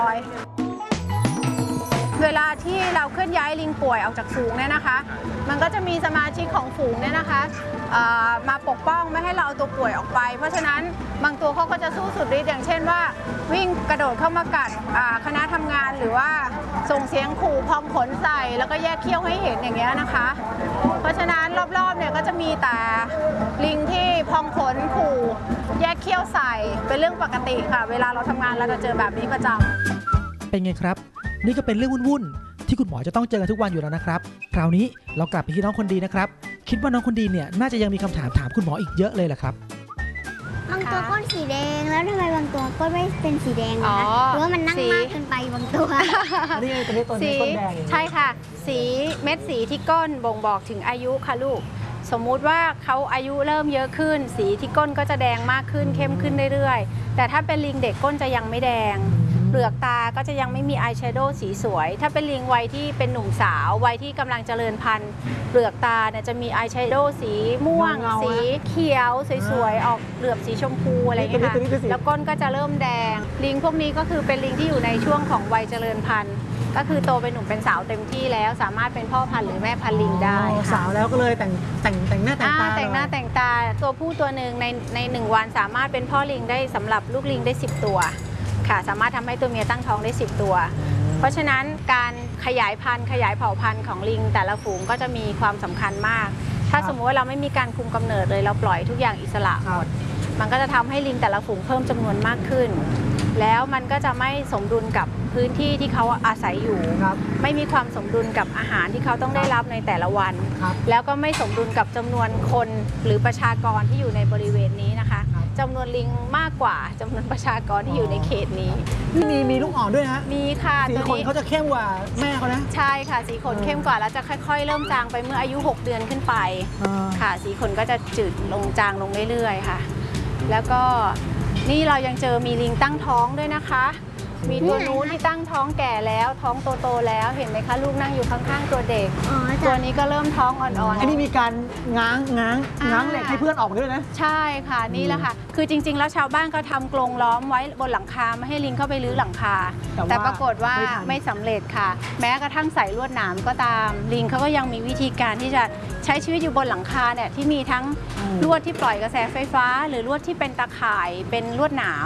เวลาที่เราเคลื่อนย้ายลิงป่วยออกจากฝูงเนี่ยนะคะมันก็จะมีสมาชิกของฝูงเนี่ยนะคะมาปกป้องไม่ให้เราเอาตัวป่วยออกไปเพราะฉะนั้นบางตัวเขาก็จะสู้สุดฤทธิ์อย่างเช่นว่าวิ่งกระโดดเข้ามากัดคณะทำงานหรือว่าส่งเสียงขู่พองขนใส่แล้วก็แยกเขี้ยวให้เห็นอย่างเงี้ยนะคะเพราะฉะนั้นรอบๆเนี่ยก็จะมีแต่ลิงที่พองขนขู่แยกเขี้ยวใส่เป็นเรื่องปกติค่ะเวลาเราทำงานเราจะเจอแบบนี้ประจำเป็นไงครับนี่ก็เป็นเรื่องวุ่นๆที่คุณหมอจะต้องเจอกันทุกวันอยู่แล้วนะครับคราวนี้เรากลับไปที่น้องคนดีนะครับคิดว่าน้องคนดีเนี่ยน่าจะยังมีคำถามคุณหมออีกเยอะเลยแหละครับบางตัวก้นสีแดงแล้วทำไมบางตัวก้นไม่เป็นสีแดงนะคะหรือว่ามันนั่งมากเกินไปบางตัวนี่ตัวนี้ก้นแดงใช่ค่ะสีเม็ดสีที่ก้นบ่งบอกถึงอายุค่ะลูกสมมุติว่าเขาอายุเริ่มเยอะขึ้นสีที่ก้นก็จะแดงมากขึ้นเข้มขึ้นเรื่อยๆแต่ถ้าเป็นลิงเด็กก้นจะยังไม่แดงเปลือกตาก็จะยังไม่มีอายแชโดว์สีสวยถ้าเป็นลิงวัยที่เป็นหนุ่มสาววัยที่กำลังเจริญพันธุ์เปลือกตาเนี่ยจะมีอายแชโดว์สีม่วงสีเขียวสวยๆออกเหลือบสีชมพูอะไรอย่างเงี้ยค่ะแล้วก้นก็จะเริ่มแดงลิงพวกนี้ก็คือเป็นลิงที่อยู่ในช่วงของวัยเจริญพันธุ์ก็คือโตเป็นหนุ่มเป็นสาวเต็มที่แล้วสามารถเป็นพ่อพันธุ์หรือแม่พันธุ์ลิงได้สาวแล้วก็เลยแต่งหน้าแต่งตาแต่งหน้าแต่งตาตัวผู้ตัวหนึ่งใน1 วันสามารถเป็นพ่อลิงได้สำหรับลูกลิงได้10 ตัวค่ะสามารถทำให้ตัวเมียตั้งท้องได้10 ตัวเพราะฉะนั้นการขยายพันธุ์ขยายเผ่าพันธุ์ของลิงแต่ละฝูงก็จะมีความสำคัญมากถ้าสมมติว่าเราไม่มีการคุมกำเนิดเลยเราปล่อยทุกอย่างอิสระหมดมันก็จะทำให้ลิงแต่ละฝูงเพิ่มจำนวนมากขึ้นแล้วมันก็จะไม่สมดุลกับพื้นที่ที่เขาอาศัยอยู่ไม่มีความสมดุลกับอาหารที่เขาต้องได้รับในแต่ละวันแล้วก็ไม่สมดุลกับจำนวนคนหรือประชากรที่อยู่ในบริเวณนี้นะคะจำนวนลิงมากกว่าจำนวนประชากรที่อยู่ในเขตนี้มีลูกอ่อนด้วยฮะมีค่ะสีขนเขาจะเข้มกว่าแม่เขานะใช่ค่ะสีขนเข้มกว่าแล้วจะค่อยๆเริ่มจางไปเมื่ออายุ6 เดือนขึ้นไปค่ะสีขนก็จะจืดลงจางลงเรื่อยๆค่ะแล้วก็นี่เรายังเจอมีลิงตั้งท้องด้วยนะคะมีตัวนู้นที่ตั้งท้องแก่แล้วท้องโตๆแล้วเห็นไหมคะลูกนั่งอยู่ข้างๆตัวเด็กตัวนี้ก็เริ่มท้องอ่อนๆอันนี้มีการง้างเหล็กให้เพื่อนออกมาด้วยนะใช่ค่ะนี่แหละค่ะคือจริงๆแล้วชาวบ้านเขาทำกรงล้อมไว้บนหลังคาไม่ให้ลิงเข้าไปรื้อหลังคาแต่ปรากฏว่าไม่สำเร็จค่ะแม้กระทั่งใส่ลวดหนามก็ตามลิงเขาก็ยังมีวิธีการที่จะใช้ชีวิตอยู่บนหลังคาเนี่ยที่มีทั้งลวดที่ปล่อยกระแสไฟฟ้าหรือลวดที่เป็นตาข่ายเป็นลวดหนาม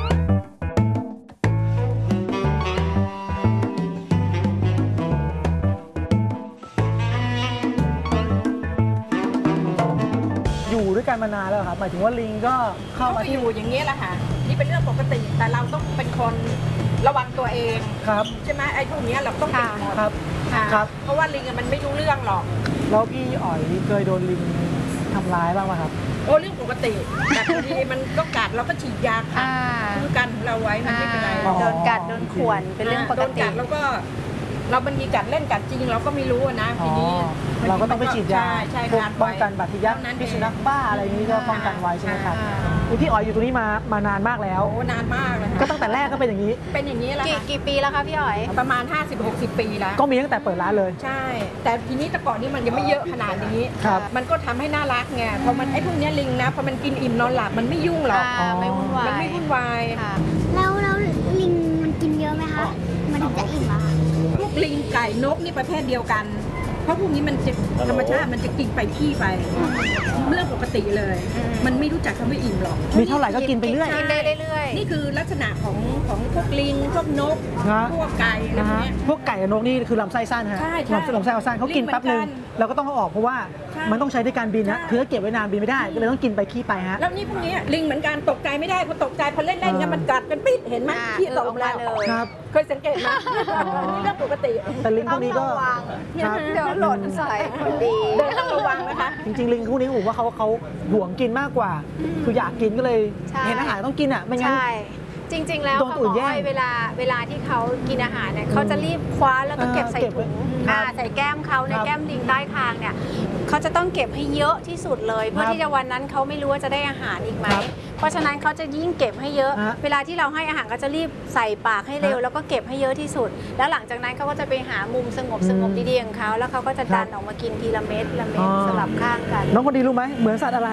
ด้วยกันมานานแล้วครับหมายถึงว่าลิงก็เข้ามาอยู่อย่างนี้แหละค่ะนี่เป็นเรื่องปกติแต่เราต้องเป็นคนระวังตัวเองครับใช่ไหมไอ้พวกนี้เราต้องเป็นคนครับเพราะว่าลิงมันไม่รู้เรื่องหรอกแล้วพี่อ๋อยเคยโดนลิงทำร้ายบ้างไหมครับโอ้เรื่องปกติแต่บางทีมันก็กัดเราก็ฉีดยาค่ะคือกันเราไว้มันไม่เป็นไรโดนกัดโดนข่วนเป็นเรื่องปกติแล้วก็เราบางทีกัดเล่นกัดจริงเราก็ไม่รู้นะทีนี้เราก็ต้องไปฉีดยาป้องกันบาดทะยักพิษสุนัขบ้าอะไรนี้ก็ป้องกันไว้ใช่ไหมครับพี่อ๋อยอยู่ตรงนี้มานานมากแล้วโอ้นานมากเลยก็ตั้งแต่แรกก็เป็นอย่างนี้แล้วกี่ปีแล้วคะพี่อ๋อยประมาณ50-60 ปีแล้วก็มีตั้งแต่เปิดร้านเลยใช่แต่ทีนี้แต่ก่อนนี้มันยังไม่เยอะขนาดนี้มันก็ทำให้น่ารักไงพอมันไอ้พวกนี้ลิงนะพอมันกินอิ่มนอนหลับมันไม่ยุ่งหรอกไม่วุ่นวายมันไม่วุ่นวายแล้วลิงมันกินเยอะไหมคะมันถึงจะอิ่มอะพวกลิงไก่นกนี่ประเภทเดียวกันเพราะพวกนี้มันจะธรรมชาติมันจะกินไปขี้ไปเรื่องปกติเลยมันไม่รู้จักคำว่าอิ่มหรอกมีเท่าไหร่ก็กินไปเรื่อยกินได้เรื่อยนี่คือลักษณะของพวกลิงพวกนกพวกไก่นะฮะพวกไก่กับนกนี่คือลำไส้สั้นฮะลำไส้สั้นเขากินแป๊บนึงเราก็ต้องเอาออกเพราะว่ามันต้องใช้ในการบินนะคือถ้าเก็บไว้นานบินไม่ได้ก็เลยต้องกินไปขี้ไปฮะแล้วนี่พวกนี้ลิงเหมือนกันตกใจไม่ได้พอตกใจพอเล่นๆเนี่ยมันกัดกันปิดเห็นไหมที่ตกมาเลยเคยสังเกตไหมนี่เรื่องปกติแต่ลิงพวกนี้ก็เดี๋ยวหล่นใส่คนดีต้องระวังนะคะจริงๆลิงพวกนี้ผมว่าเขาห่วงกินมากกว่าคืออยากกินก็เลยเห็นอาหารต้องกินอ่ะไม่งั้นจริงๆแล้วเขาบอกว่าเวลาที่เขากินอาหารเนี่ยเขาจะรีบคว้าแล้วก็เก็บใส่ถุงใส่แก้มเขาในแก้มลิงใต้คางเนี่ยเขาจะต้องเก็บให้เยอะที่สุดเลยเพื่อที่จะวันนั้นเขาไม่รู้ว่าจะได้อาหารอีกไหมเพราะฉะนั้นเขาจะยิ่งเก็บให้เยอะเวลาที่เราให้อาหารก็จะรีบใส่ปากให้เร็วแล้วก็เก็บให้เยอะที่สุดแล้วหลังจากนั้นเขาก็จะไปหามุมสงบดีๆของเขาแล้วเขาก็จะดันออกมากินทีละเม็ดสลับข้างกันน้องคนดีรู้ไหมเหมือนสัตว์อะไร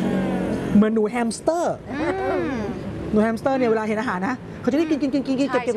เหมือนหนูแฮมสเตอร์หนูแฮมสเตอร์เนี่ยเวลาเห็นอาหารนะเขาจะได้กินเก็บ